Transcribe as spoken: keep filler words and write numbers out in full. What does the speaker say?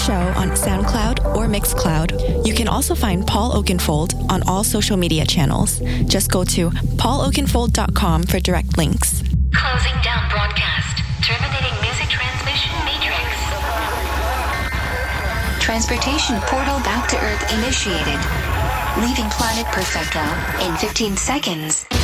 show on SoundCloud or Mixcloud. You can also find Paul Oakenfold on all social media channels. Just go to paul oakenfold dot com for direct links. Closing down broadcast. Terminating music transmission matrix. Transportation portal back to Earth initiated. Leaving planet Perfecto in fifteen seconds.